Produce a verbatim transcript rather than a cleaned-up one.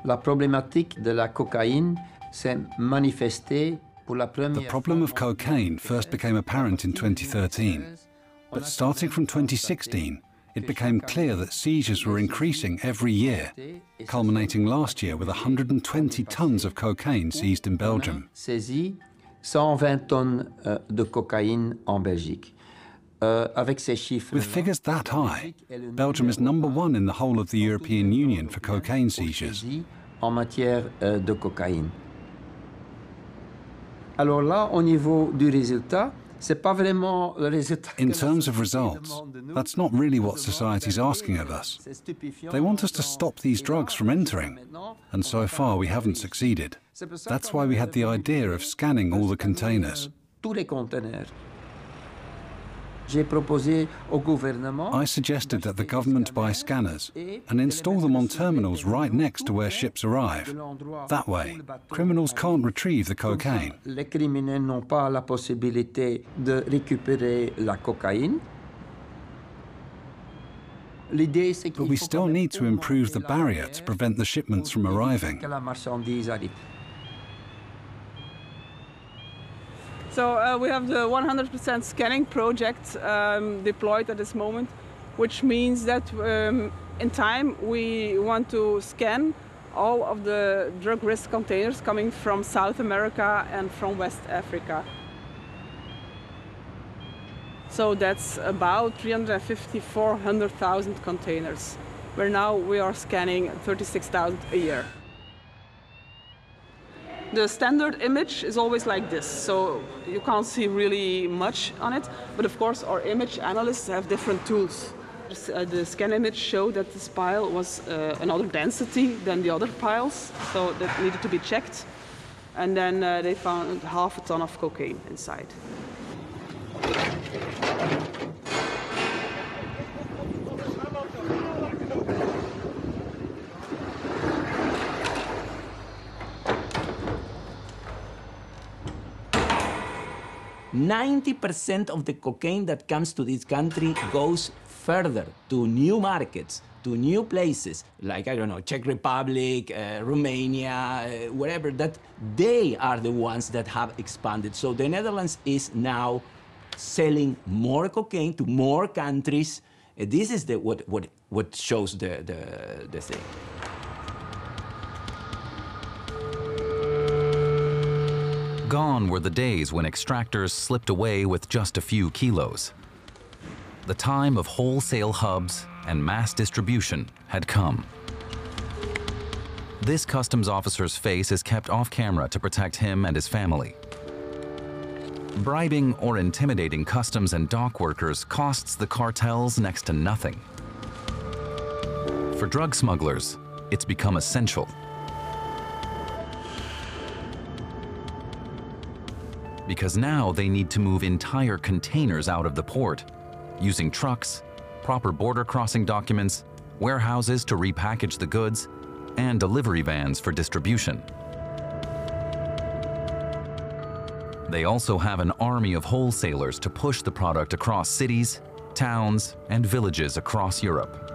La problématique de la cocaïne s'est manifestée pour la première The problem of cocaine first became apparent in twenty thirteen, but starting from twenty sixteen, it became clear that seizures were increasing every year, culminating last year with one hundred twenty tons of cocaine seized in Belgium. Saisi one hundred twenty tonnes euh, de cocaïne en Belgique. Euh, avec ces chiffres, With figures that high, Belgium is number one in the whole of the European Union for cocaine seizures. En matière euh, de cocaïne. Alors là, au niveau du résultat, c'est pas vraiment le résultat. In terms of results, that's not really what society's asking of us. They want us to stop these drugs from entering, and so far we haven't succeeded. That's why we had the idea of scanning all the containers. Tous les conteneurs. J'ai proposé au gouvernement. I suggested that the government buy scanners and install them on terminals right next to where ships arrive. That way, criminals can't retrieve the cocaine. Les criminels n'ont pas la possibilité de récupérer la cocaïne. But we still need to improve the barrier to prevent the shipments from arriving. So uh, we have the one hundred percent scanning project um, deployed at this moment, which means that um, in time we want to scan all of the drug risk containers coming from South America and from West Africa. So that's about three hundred fifty, four hundred thousand containers, where now we are scanning thirty-six thousand a year. The standard image is always like this, so you can't see really much on it, but of course our image analysts have different tools. Uh, the scan image showed that this pile was uh, another density than the other piles, so that needed to be checked, and then uh, they found half a ton of cocaine inside. ninety percent of the cocaine that comes to this country goes further to new markets, to new places, like, I don't know, Czech Republic, uh, Romania, uh, wherever, that they are the ones that have expanded. So the Netherlands is now selling more cocaine to more countries. Uh, this is the, what, what, what shows the, the, the thing. Gone were the days when extractors slipped away with just a few kilos. The time of wholesale hubs and mass distribution had come. This customs officer's face is kept off camera to protect him and his family. Bribing or intimidating customs and dock workers costs the cartels next to nothing. For drug smugglers, it's become essential. Because now they need to move entire containers out of the port, using trucks, proper border crossing documents, warehouses to repackage the goods, and delivery vans for distribution. They also have an army of wholesalers to push the product across cities, towns, and villages across Europe.